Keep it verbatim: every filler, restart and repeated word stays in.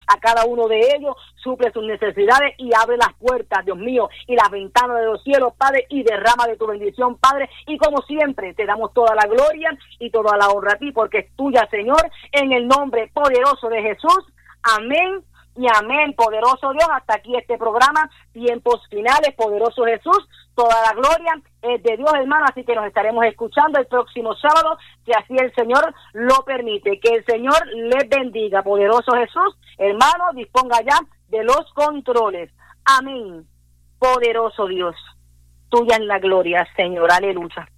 a cada uno de ellos, suple sus necesidades y abre las puertas, Dios mío, y las ventanas de los cielos, Padre, y derrama de tu bendición, Padre, y como siempre, te damos toda la gloria y toda la honra a ti, porque es tuya, Señor, en el nombre poderoso de Jesús. Amén y amén, poderoso Dios. Hasta aquí este programa, tiempos finales, poderoso Jesús. Toda la gloria es de Dios, hermano, así que nos estaremos escuchando el próximo sábado, si así el Señor lo permite. Que el Señor les bendiga, poderoso Jesús. Hermano, disponga ya de los controles. Amén, poderoso Dios. Tuya es la gloria, Señor. Aleluya.